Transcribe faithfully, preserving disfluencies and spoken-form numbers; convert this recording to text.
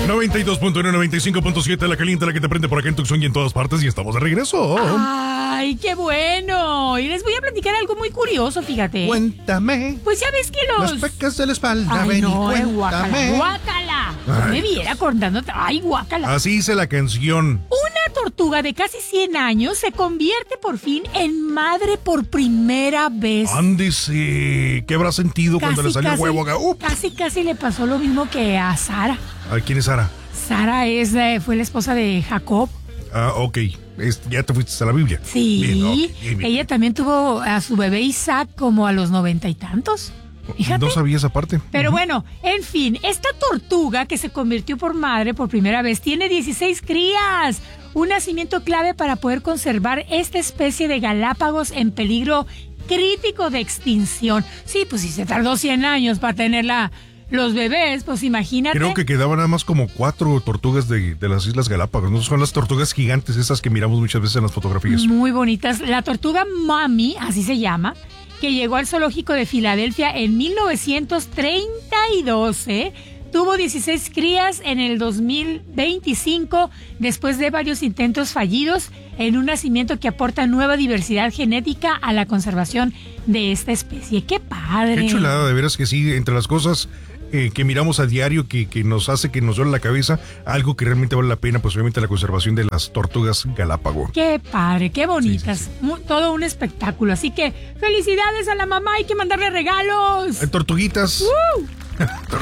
noventa y dos punto uno, noventa y cinco punto siete, la caliente, la que te prende por acá en Tucson y en todas partes, y estamos de regreso. ¡Ay, qué bueno! Y les voy a platicar algo muy curioso, fíjate. Cuéntame. Pues ya ves que los... Las pecas de la espalda, Ay, ven no, y eh, cuéntame. guácala, guácala. No me viera contándote. Ay, guácala. Así dice la canción. Una tortuga de casi cien años se convierte por fin en madre por primera vez. Ándese. ¿Qué habrá sentido Casi, cuando le salió casi, huevo acá? Uh. Casi, casi le pasó lo mismo que a Sara. ¿A quién es Sara? Sara es, eh, fue la esposa de Jacob. Ah, ok. Es- ya te fuiste a la Biblia. Sí, Bien, ok, bien. ella también tuvo a su bebé Isaac como a los noventa y tantos. Fíjate. No sabía esa parte. Pero Ujú. bueno, en fin, esta tortuga que se convirtió por madre por primera vez tiene dieciséis crías. Un nacimiento clave para poder conservar esta especie de Galápagos en peligro crítico de extinción. Sí, pues si se tardó cien años para tener la, los bebés, pues imagínate. Creo que quedaban nada más como cuatro tortugas de, de las Islas Galápagos, ¿no? Son las tortugas gigantes esas que miramos muchas veces en las fotografías. Muy bonitas. La tortuga Mami, así se llama, que llegó al zoológico de Filadelfia en mil novecientos treinta y dos, ¿eh? Tuvo dieciséis crías en el dos mil veinticinco, después de varios intentos fallidos en un nacimiento que aporta nueva diversidad genética a la conservación de esta especie. ¡Qué padre! Qué chulada, de veras que sí, entre las cosas eh, que miramos a diario, que, que nos hace que nos duele la cabeza, algo que realmente vale la pena, pues obviamente la conservación de las tortugas Galápagos. ¡Qué padre! ¡Qué bonitas! Sí, sí, Mu- Todo un espectáculo. Así que, ¡felicidades a la mamá! ¡Hay que mandarle regalos! Eh, Tortuguitas. ¡Uh! Tortuguitas.